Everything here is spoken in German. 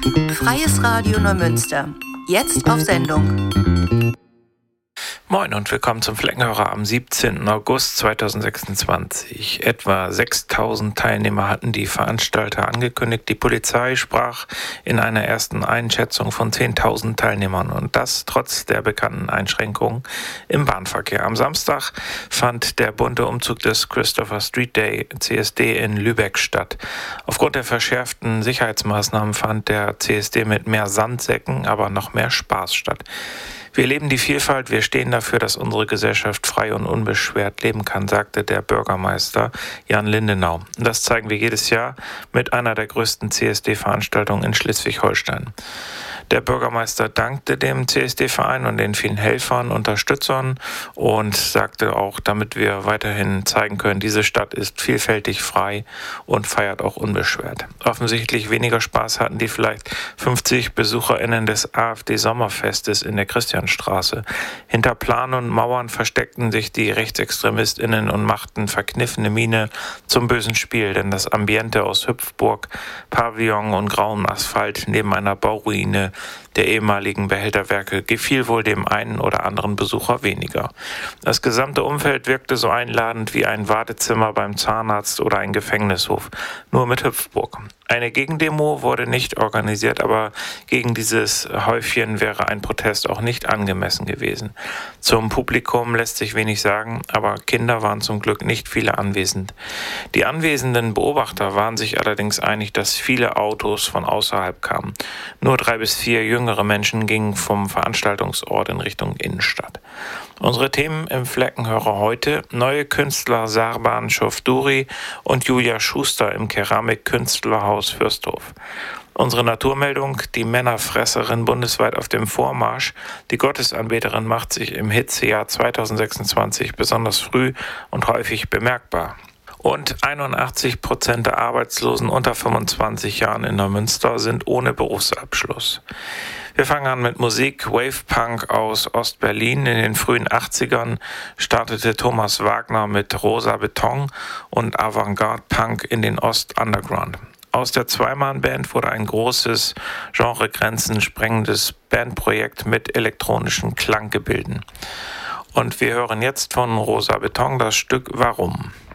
Freies Radio Neumünster. Jetzt auf Sendung. Moin und willkommen zum Fleckenhörer am 17. August 2026. Etwa 6.000 Teilnehmer hatten die Veranstalter angekündigt. Die Polizei sprach in einer ersten Einschätzung von 10.000 Teilnehmern und das trotz der bekannten Einschränkungen im Bahnverkehr. Am Samstag fand der bunte Umzug des Christopher Street Day CSD in Lübeck statt. Aufgrund der verschärften Sicherheitsmaßnahmen fand der CSD mit mehr Sandsäcken, aber noch mehr Spaß statt. Wir leben die Vielfalt, wir stehen dafür, dass unsere Gesellschaft frei und unbeschwert leben kann, sagte der Bürgermeister Jan Lindenau. Das zeigen wir jedes Jahr mit einer der größten CSD-Veranstaltungen in Schleswig-Holstein. Der Bürgermeister dankte dem CSD-Verein und den vielen Helfern, Unterstützern und sagte auch, damit wir weiterhin zeigen können, diese Stadt ist vielfältig, frei und feiert auch unbeschwert. Offensichtlich weniger Spaß hatten die vielleicht 50 BesucherInnen des AfD-Sommerfestes in der Christianstraße. Hinter Plan und Mauern versteckten sich die RechtsextremistInnen und machten verkniffene Miene zum bösen Spiel, denn das Ambiente aus Hüpfburg, Pavillon und grauem Asphalt neben einer Bauruine der ehemaligen Behälterwerke gefiel wohl dem einen oder anderen Besucher weniger. Das gesamte Umfeld wirkte so einladend wie ein Wartezimmer beim Zahnarzt oder ein Gefängnishof, nur mit Hüpfburg. Eine Gegendemo wurde nicht organisiert, aber gegen dieses Häufchen wäre ein Protest auch nicht angemessen gewesen. Zum Publikum lässt sich wenig sagen, aber Kinder waren zum Glück nicht viele anwesend. Die anwesenden Beobachter waren sich allerdings einig, dass viele Autos von außerhalb kamen. Nur 3 bis 4 jüngere Menschen gingen vom Veranstaltungsort in Richtung Innenstadt. Unsere Themen im Fleckenhörer heute: neue Künstler Sarban Chowdhury und Julia Schuster im Keramikkünstlerhaus Fürsthof. Unsere Naturmeldung: die Männerfresserin bundesweit auf dem Vormarsch. Die Gottesanbeterin macht sich im Hitzejahr 2026 besonders früh und häufig bemerkbar. Und 81% der Arbeitslosen unter 25 Jahren in Neumünster sind ohne Berufsabschluss. Wir fangen an mit Musik. Wave-Punk aus Ost-Berlin. In den frühen 80ern startete Thomas Wagner mit Rosa Beton und Avantgarde-Punk in den Ost-Underground. Aus der Zweimann-Band wurde ein großes, Genregrenzen sprengendes Bandprojekt mit elektronischen Klanggebilden. Und wir hören jetzt von Rosa Beton das Stück Warum.